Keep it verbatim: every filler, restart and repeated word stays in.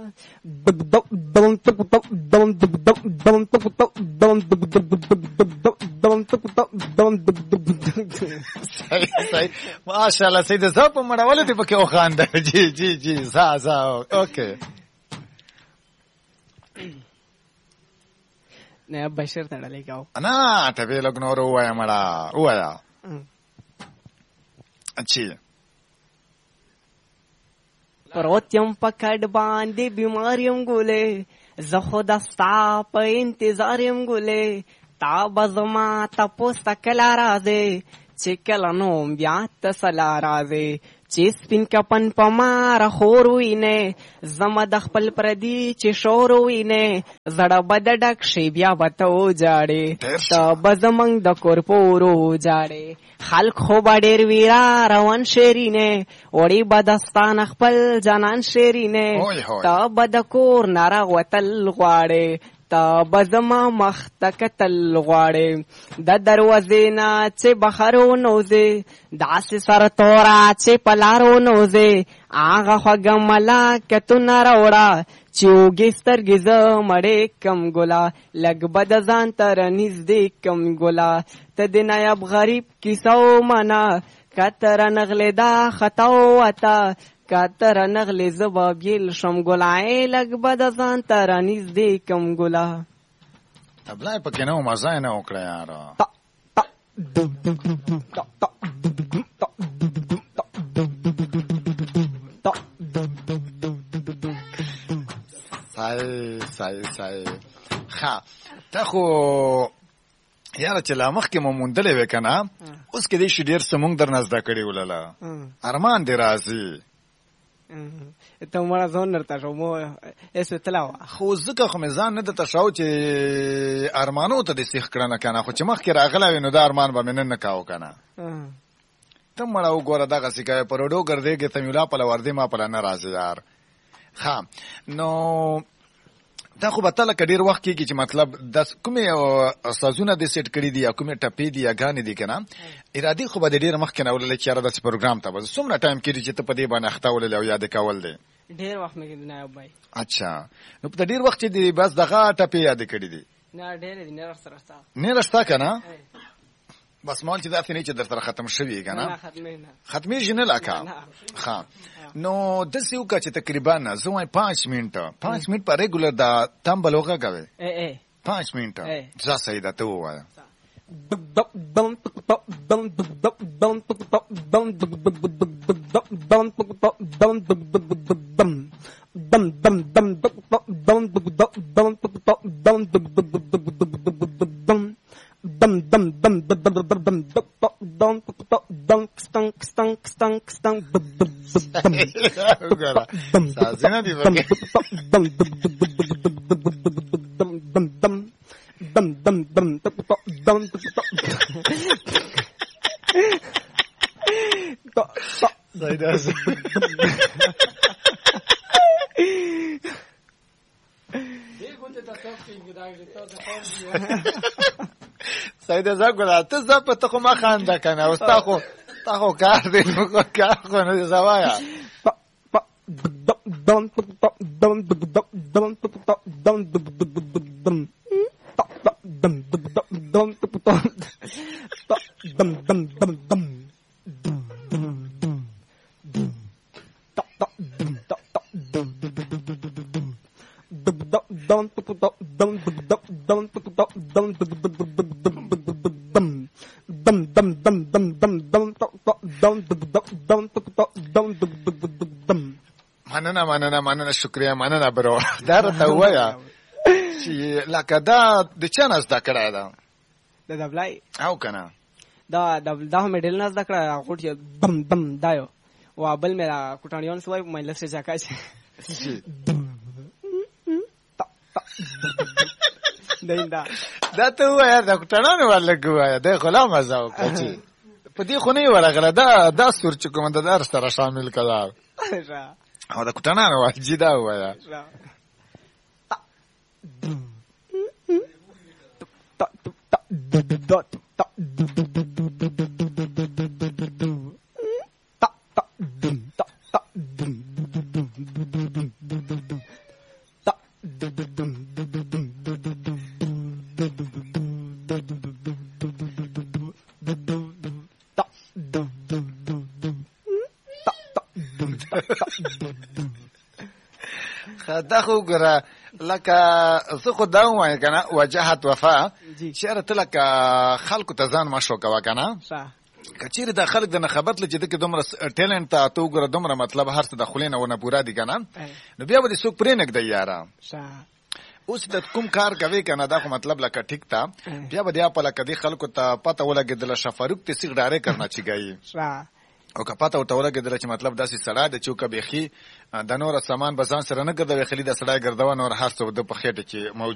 صحیح ماشاءالله سید زه په مړولو دې پکې وخانده. جی جی جی زه زه اوکې نه بشیر تړلې کاو نه ټپې لږ نور ووایه مړه ووایه. اچھی پروت یم په کډ باندې بیمار یم ګولې زه خو د ستا په انتظار یم ګولې تا به زما تپوس ته کله راځې چې کله نو بیا ته سلا راځې چې سپین کپن په ما رخور وینې زما د خپل پردي چې شور وینې زړه به د ډک شي بیا به ته وجاړې ته به زموږ د کور پور وجاړې خلق خو به ډېر ویرا روان شیرینې وړي به دستان خپل جانان شیرینې ته به د کور نه راوتل غواړې ته به زما مخ ته کتل غواړې د دروازې نه چې بهر ونوځې داسې سر توره چې په لار ونوځې هغه خوږه ملاکتونه راوړه چې اوږې سترګې زه مړې کم ګله لږ به د ځان ته رانږدې کم ګله ته د نایب غریب کیسه ومنه که ته رانغلې دا خطا ووته که ته رانغلې زه به بیل شم ګله لږ به د ځان ته رانږدې کم ګله. تبلا یې پکې نه و مزه یې نه وکړه یاره. صحیح صحیح صحیح. ښه ته خو یاره چې لا مخکې مو موندلې وې که نه اوس کېدای شي ډېر څه مونږ درنه زده کړي ولله ارمان دې راځي ته مړه ځان درته شو مو اسو تلا خو ځکه خو مې ځان نه درته شو چې ارمانو ته دې سیخ کړه نه که نه خو چې مخکې راغلی وې نو دا ارمان به مې نن نه کاوه که نه ته مړه وګوره دغسې کوې په روډو ګرځېږې ته مې ولا پله وردې ما پله نه راځي یار. ښه نو دا خو به ته لکه ډېر وخت کېږي چې مطلب د کومې سازونه دې سیټ کړي دي یا کومې ټپې دي یا ګانې دي که نه ارادې خو به دې ډېر مخکې نه وللې چې یاره داسې پروګرام ته به څومره ټایم کېږي چې ته په دې باندې اخته وللې او یاد کول دی؟ ډېر وخت مې کېږي نایب بھائی. اچھا نو په ډېر وخت چې دې بس دغه ټپې یادې کړي دي؟ نه ډېرې دي نېره سره شته نېره شته که نه بس مال چې داسې نه چې در سره ختم شوي که نه ختمېږي نه لکه. ښه نو داسې وکړه چې تقریبا زه وایم پانچ منټه پانچ منټ په ریګولر دا تمبل وغږوې پانچ منټه ځه صحیح ده ته ووایه. dum dum dum dum dum dum dum dum dum stunk stunk stunk stunk dum dum dum sazina di perché dum dum dum dum dum dum dum dum Zaidas Saida zagula ته زپ ته خو ما خانده کنه او تا خو تا خو کار دی خو کار خو نه زوایا دم دم دم دم دم مننه مننه مننه شکریه مننه برو دا راته وایا چې لکه دا د چا نه زده کړی ده د دبلای او که نه دا دا مې ډېر نه زده کړی غوټ چې دم دم دا یو و بل مې دا کوټانیان سوای مجلس چې چاکا چې دا دا ته وایا دا کوټانانو ولګ وایا دا خو لا مزه وکړه چې په دې خو نه ورغله دا دا سور چې کوم د درس سره شامل کړه او دا کوټانانو واجی دا وایا دا خو ګره لکه زه خو دا وایم کنه وجهت وفا چیرې ته لکه خلکو ته ځان مشو کوه کنه کچېرې د خلک د نه خبر لږ چې دغه دومره ټیلنټ ته تو ګره دومره مطلب هر څه د خولې نه ونه پورا دي کنه نو بیا به څوک پرې نګدی یاره اوس د کوم کار کوي کنه دا خو مطلب لکه ټیک تا بیا به بیا په لکه دی خلکو ته پته ولګېدله شفاروق ته سیګ ډارې کرنا چی گئی او که پته ورته ولګېدله چې مطلب داسې سړی د چوکه بیخي د نور سامان بزان سره نه ګرځوي خلی د سړی ګرځوه نور هر څه د په خېټه کې